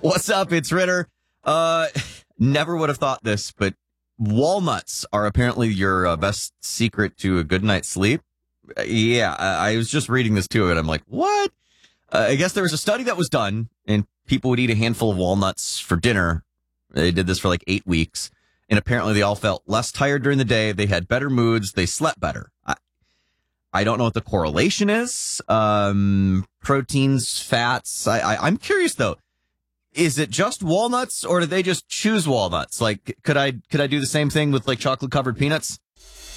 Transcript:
What's up? It's Ritter. Never would have thought this, but walnuts are apparently your best secret to a good night's sleep. Yeah, I was just reading this too, and I'm like, what? I guess there was a study that was done, and people would eat a handful of walnuts for dinner. They did this for like 8 weeks, and apparently they all felt less tired during the day. They had better moods. They slept better. I don't know what the correlation is. Proteins, fats. I'm curious though. Is it just walnuts, or do they just choose walnuts? Like, could I do the same thing with like chocolate covered peanuts?